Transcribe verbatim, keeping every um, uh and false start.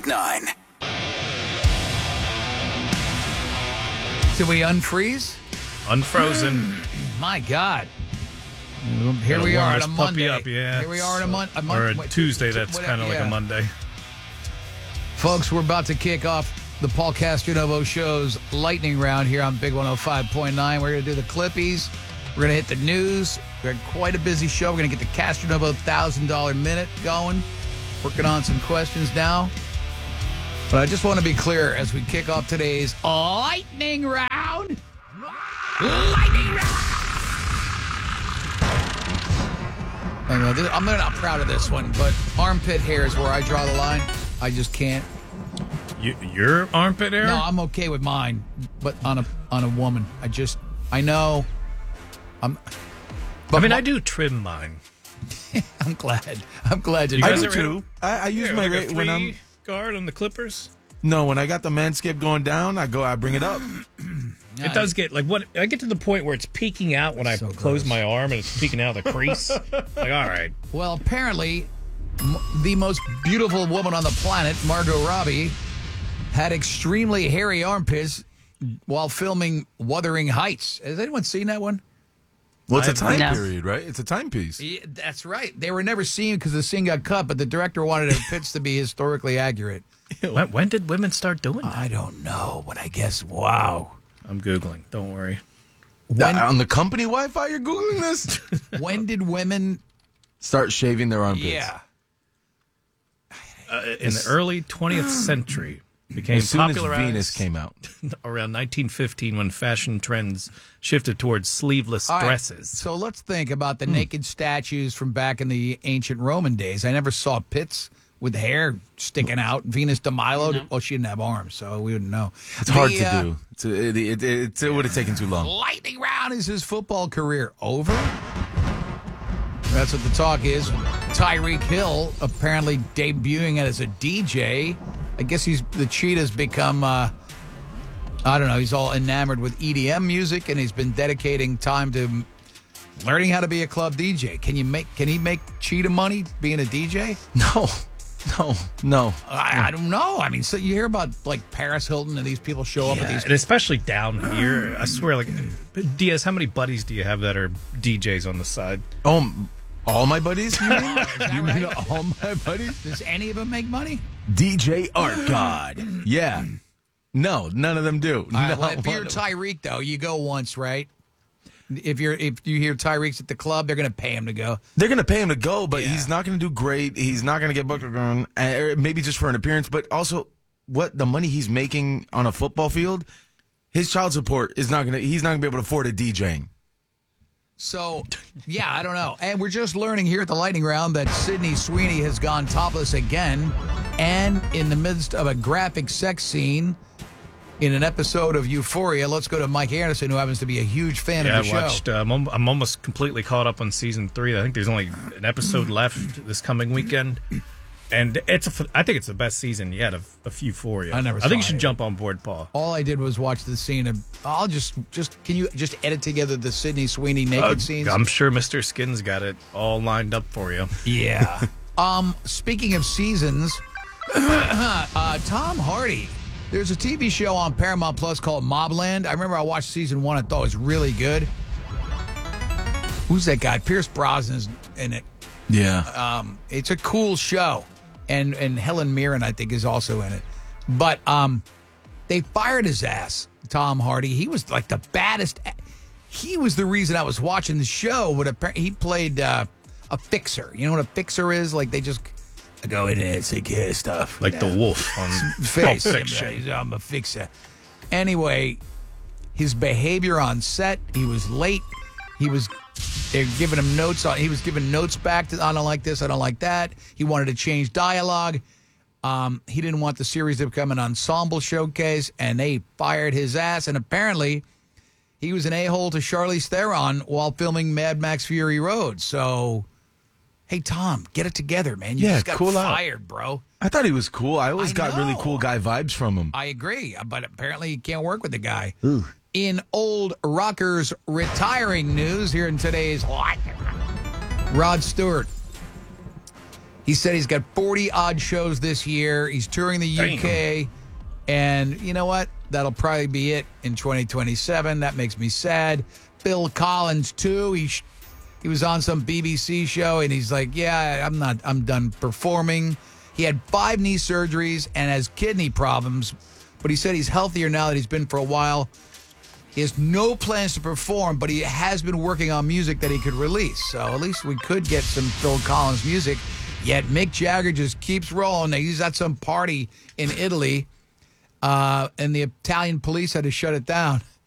point nine. Did we unfreeze? Unfrozen. My God. Here Gotta we warm are on this a puppy Monday. up, yeah. Here we are on a, mon- a Or month. a Tuesday, that's kind of like a Monday. Folks, we're about to kick off the Paul Castronovo Show's lightning round here on Big one oh five point nine. We're going to do the Clippies. We're going to hit the news. We're had quite a busy show. We're going to get the Castronovo one thousand dollars minute going. Working on some questions now. But I just want to be clear as we kick off today's lightning round. Lightning round. I know, this, I'm not proud of this one, but armpit hair is where I draw the line. I just can't. You, your armpit hair? No, I'm okay with mine, but on a on a woman, I just I know. I'm. But I mean, my, I do trim mine. I'm glad. I'm glad to You do guys I it. do are too. I, I use Yeah, my like a rate when I'm three guard on the Clippers. no when I got the Manscaped going down. I go, I bring it up. It does get like what I get to the point where it's peeking out when I So close gross. my arm and it's peeking out of the crease. Like, all right, Well, apparently, m- the most beautiful woman on the planet, Margot Robbie, had extremely hairy armpits while filming Wuthering Heights. Has anyone seen that one? Well, it's a I've- time No. period, right? It's a timepiece. Yeah, that's right. They were never seen because the scene got cut, but the director wanted her pits to be historically accurate. when, when did women start doing that? I don't know, but I guess, wow. I'm googling. Don't worry. When, Uh, on the company Wi-Fi, you're googling this. when did women... Start shaving their armpits. Yeah. Uh, in the early twentieth century, became As soon as popularized Venus came out. around nineteen fifteen when fashion trends shifted towards sleeveless All right, dresses. So let's think about the naked statues from back in the ancient Roman days. I never saw pits with hair sticking out. Venus de Milo, well, she didn't have arms, so we wouldn't know. It's hard The, to uh, do. It's, it, it, it, it would have taken too long. Lightning round, is his football career over? That's what the talk is. Tyreek Hill apparently debuting as a D J. I guess he's the cheetah's become, uh, I don't know, he's all enamored with E D M music, and he's been dedicating time to learning how to be a club D J. Can you make? Can he make cheetah money being a D J? No, no, no. I, I don't know. I mean, so you hear about like Paris Hilton and these people show up at Yeah, these. and especially down here, I swear, like, Diaz, how many buddies do you have that are D Js on the side? Oh, m- all my buddies? You mean? You mean all my buddies? Does any of them make money? D J Art God. Yeah. No, none of them do. All right, no, well, if you're one of them. Tyreek, though, you go once, right? If you're if you hear Tyreek's at the club, they're going to pay him to go. They're going to pay him to go, but Yeah. he's not going to do great. He's not going to get booked again, uh, maybe just for an appearance. But also, what the money he's making on a football field, his child support is not going to. He's not going to be able to afford a DJing. So, yeah, I don't know. And we're just learning here at the Lightning Round that Sydney Sweeney has gone topless again, and in the midst of a graphic sex scene in an episode of Euphoria. Let's go to Mike Anderson, who happens to be a huge fan Yeah, I of the show. watched. Uh, I'm, al- I'm almost completely caught up on season three. I think there's only an episode left this coming weekend, and it's. A, f- I think it's the best season yet of, of Euphoria. I never I saw think you should it. jump on board, Paul. All I did was watch the scene of. I'll just just can you just edit together the Sydney Sweeney naked Uh, scenes? I'm sure Mister Skin's got it all lined up for you. Yeah. um. Speaking of seasons, uh, Tom Hardy. There's a T V show on Paramount Plus called Mobland. I remember I watched season one. I thought it was really good. Who's that guy? Pierce Brosnan's in it. Yeah. Um, it's a cool show, and and Helen Mirren I think is also in it. But um, they fired his ass, Tom Hardy. He was like the baddest. He was the reason I was watching the show. But apparently he played uh, a fixer. You know what a fixer is? Like they just go in and take care of stuff. Like the wolf on Pulp Face. Fiction. I'm a fixer. Anyway, his behavior on set, he was late. He was, they're giving him notes on, he was giving notes back to, I don't like this, I don't like that. He wanted to change dialogue. Um, he didn't want the series to become an ensemble showcase, and they fired his ass. And apparently, he was an a-hole to Charlize Theron while filming Mad Max Fury Road. So, hey, Tom, get it together, man. You Yeah, just got cool out. fired, bro. I thought he was cool. I always I got really know. cool guy vibes from him. I agree, but apparently you can't work with the guy. In old rockers retiring news here in today's Rod Stewart. He said he's got forty odd shows this year. He's touring the U K. And you know what? That'll probably be it in twenty twenty-seven. That makes me sad. Phil Collins, too. He sh- he was on some B B C show, and he's like, yeah, I'm not, I'm done performing. He had five knee surgeries and has kidney problems, but he said he's healthier now that he's been for a while. He has no plans to perform, but he has been working on music that he could release. So at least we could get some Phil Collins music. Yet Mick Jagger just keeps rolling. He's at some party in Italy, uh, and the Italian police had to shut it down.